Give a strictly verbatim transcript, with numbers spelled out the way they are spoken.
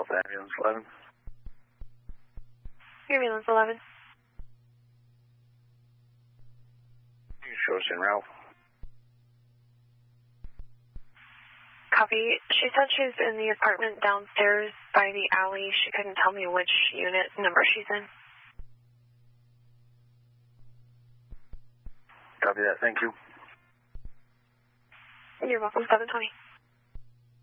Delta Ambulance eleven. Ambulance eleven. Show us in route. Copy. She said she's in the apartment downstairs by the alley. She couldn't tell me which unit number she's in. Copy that. Thank you. You're welcome. seven twenty.